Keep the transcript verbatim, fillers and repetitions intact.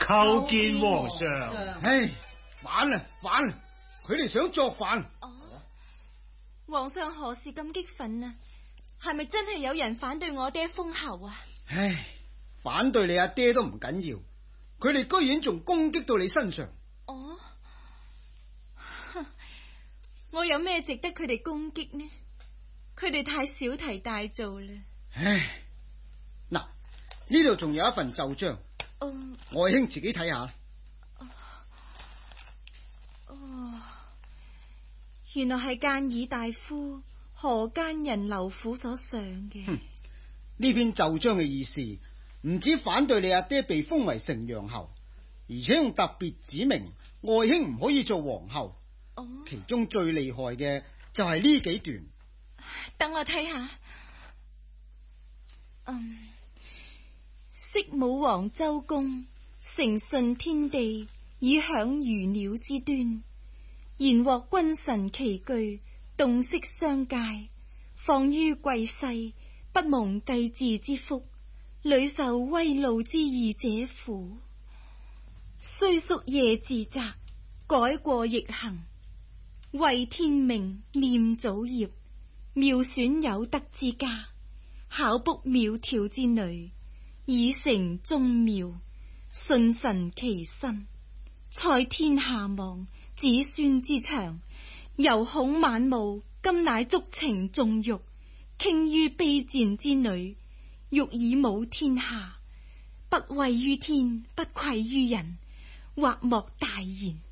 叩見皇上。 唉，反啦反啦，佢哋想作反。 哦，皇上何時咁激憤啊？係咪真係有人反對我爹封侯啊？ 唉，反對你阿爹都唔緊要，佢哋居然仲攻擊到你身上。 哦，我有咩值得佢哋攻擊呢？佢哋太小題大做啦。 唉，嗱，呢度仲有一份奏章， 嗯， 外兄自己睇下。 哦，原來係諫議大夫河間人劉府所上嘅。 呢篇奏章嘅意思唔止反對你阿爹被封為城陽侯，而且仲特別指明外兄唔可以做皇后。 哦， 其中最厲害嘅就係呢幾段。 等我睇下。嗯，昔武王周公誠順天地，以享魚鳥之端，然獲君臣齊具，洞悉相戒，放於貴世，不蒙繼嗣之福，屢受威怒之義者乎？雖夙夜自責，改過逆行，為天命，念祖業，妙選有德之家，巧卜窈窕之女，以成宗廟，順臣其身，塞天下望，子孫之長，猶恐晚暮，今乃足情縱欲，傾於卑賤之女，欲以武天下，不畏於天，不愧於人，或莫大言。